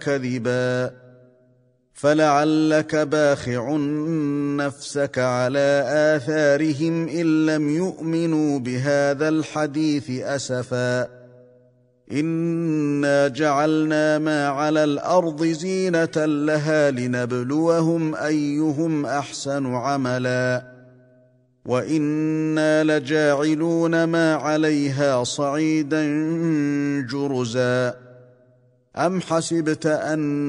كذبا فلعلك باخع نفسك على آثارهم إن لم يؤمنوا بهذا الحديث أسفا إنا جعلنا ما على الأرض زينة لها لنبلوهم أيهم أحسن عملا وإنا لجاعلون ما عليها صعيدا جرزا أم حسبت أن